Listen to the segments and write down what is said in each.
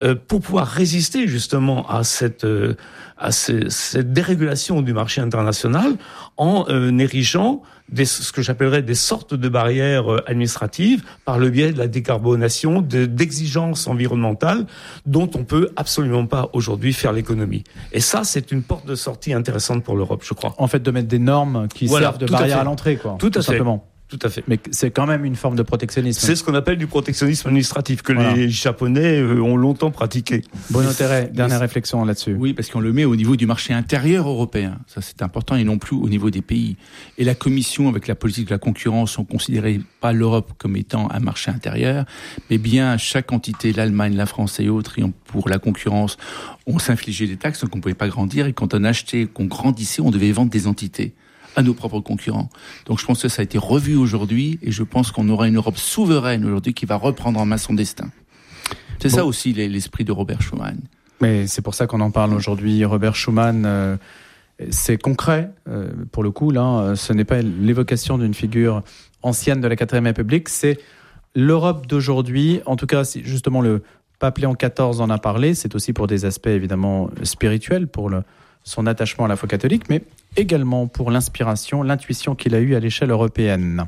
pour pouvoir résister justement à cette dérégulation du marché international en érigeant ce que j'appellerais des sortes de barrières administratives par le biais de la décarbonation, d'exigences environnementales dont on peut absolument pas aujourd'hui faire l'économie. Et ça, c'est une porte de sortie intéressante pour l'Europe, je crois. En fait, de mettre des normes qui servent de barrière à l'entrée, quoi. Tout simplement. Tout à fait. Mais c'est quand même une forme de protectionnisme. C'est ce qu'on appelle du protectionnisme administratif que les Japonais ont longtemps pratiqué. Bruno Terret, dernière réflexion là-dessus. Oui, parce qu'on le met au niveau du marché intérieur européen. Ça, c'est important, et non plus au niveau des pays. Et la Commission, avec la politique de la concurrence, on considérait pas l'Europe comme étant un marché intérieur, mais bien chaque entité, l'Allemagne, la France et autres, et pour la concurrence, on s'infligeait des taxes, donc on pouvait pas grandir, et quand on achetait, qu'on grandissait, on devait vendre des entités à nos propres concurrents. Donc je pense que ça a été revu aujourd'hui, et je pense qu'on aura une Europe souveraine aujourd'hui qui va reprendre en main son destin. C'est ça aussi l'esprit de Robert Schuman. Mais c'est pour ça qu'on en parle aujourd'hui. Robert Schuman, c'est concret, pour le coup, là, ce n'est pas l'évocation d'une figure ancienne de la 4e République, c'est l'Europe d'aujourd'hui. En tout cas, justement, le pape Léon XIV en a parlé, c'est aussi pour des aspects évidemment spirituels, pour son attachement à la foi catholique, mais également pour l'inspiration, l'intuition qu'il a eue à l'échelle européenne.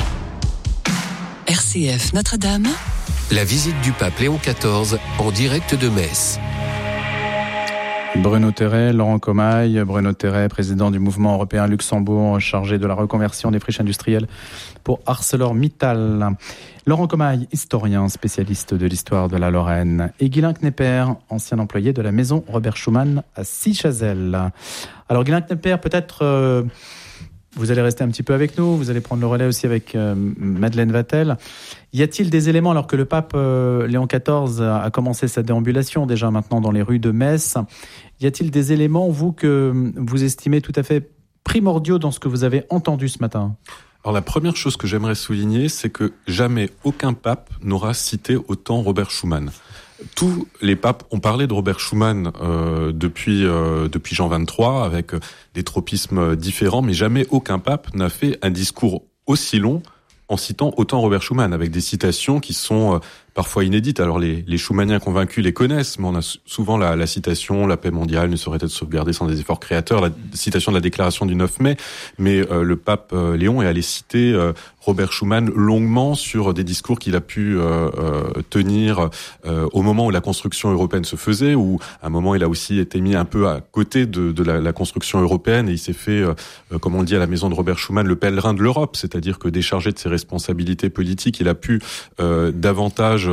RCF Notre-Dame. La visite du pape Léon XIV en direct de Metz. Bruno Terret, Laurent Comaille. Bruno Terret, président du mouvement européen Luxembourg, chargé de la reconversion des friches industrielles pour ArcelorMittal. Laurent Comaille, historien, spécialiste de l'histoire de la Lorraine. Et Guylain Knepper, ancien employé de la maison Robert Schuman à Sichazel. Alors Guylain Knepper, peut-être vous allez rester un petit peu avec nous, vous allez prendre le relais aussi avec Madeleine Vatel. Y a-t-il des éléments, alors que le pape Léon XIV a commencé sa déambulation déjà maintenant dans les rues de Metz, y a-t-il des éléments, vous, que vous estimez tout à fait primordiaux dans ce que vous avez entendu ce matin ? Alors la première chose que j'aimerais souligner, c'est que jamais aucun pape n'aura cité autant Robert Schuman. Tous les papes ont parlé de Robert Schuman depuis Jean XXIII avec des tropismes différents, mais jamais aucun pape n'a fait un discours aussi long en citant autant Robert Schuman, avec des citations qui sont parfois inédites. Alors les Schumaniens convaincus les connaissent, mais on a souvent la citation « La paix mondiale ne saurait être sauvegardée sans des efforts créateurs », la citation de la déclaration du 9 mai, mais le pape Léon est allé citer Robert Schuman longuement sur des discours qu'il a pu tenir au moment où la construction européenne se faisait, où à un moment il a aussi été mis un peu à côté de la construction européenne, et il s'est fait, comme on le dit à la maison de Robert Schuman, le pèlerin de l'Europe, c'est-à-dire que déchargé de ses responsabilités politiques, il a pu davantage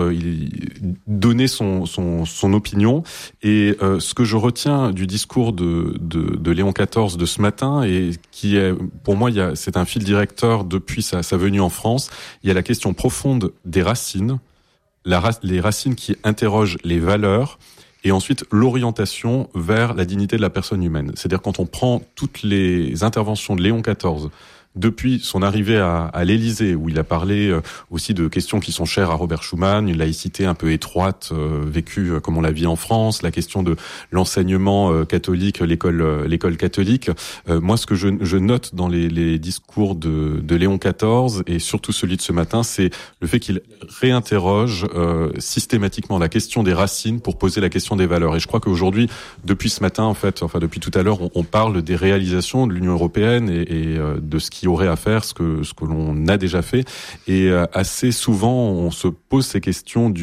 donner son opinion. Et ce que je retiens du discours de Léon XIV de ce matin, et qui est, pour moi, c'est un fil directeur depuis sa venue en France, il y a la question profonde des racines, les racines qui interrogent les valeurs, et ensuite l'orientation vers la dignité de la personne humaine. C'est-à-dire quand on prend toutes les interventions de Léon XIV, depuis son arrivée à l'Élysée, où il a parlé aussi de questions qui sont chères à Robert Schuman, une laïcité un peu étroite, vécue comme on la vit en France, la question de l'enseignement catholique, l'école catholique. Moi, ce que je note dans les discours de Léon XIV, et surtout celui de ce matin, c'est le fait qu'il réinterroge systématiquement la question des racines pour poser la question des valeurs. Et je crois qu'aujourd'hui, depuis ce matin, depuis tout à l'heure, on parle des réalisations de l'Union européenne et de ce qui aurait à faire, ce que l'on a déjà fait, et assez souvent on se pose ces questions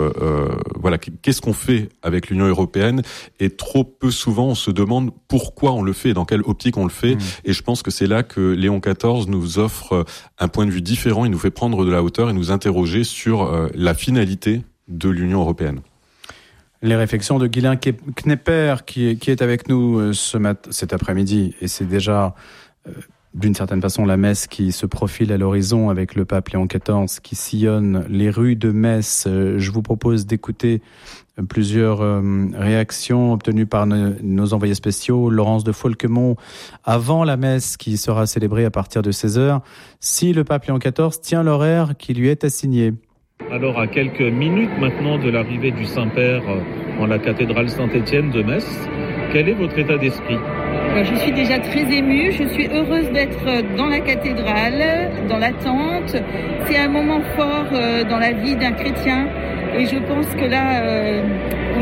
qu'est-ce qu'on fait avec l'Union européenne, et trop peu souvent on se demande pourquoi on le fait et dans quelle optique on le fait. Et je pense que c'est là que Léon XIV nous offre un point de vue différent, il nous fait prendre de la hauteur et nous interroger sur la finalité de l'Union européenne. Les réflexions de Guylain Knepper qui est avec nous cet après-midi, et c'est déjà d'une certaine façon la Messe qui se profile à l'horizon avec le pape Léon XIV qui sillonne les rues de Metz. Je vous propose d'écouter plusieurs réactions obtenues par nos envoyés spéciaux. Laurence de Folquemont, avant la Messe qui sera célébrée à partir de 16h, si le pape Léon XIV tient l'horaire qui lui est assigné. Alors, à quelques minutes maintenant de l'arrivée du Saint-Père en la cathédrale Saint-Étienne de Metz, quel est votre état d'esprit ? Je suis déjà très émue, je suis heureuse d'être dans la cathédrale, dans l'attente. C'est un moment fort dans la vie d'un chrétien. Et je pense que là,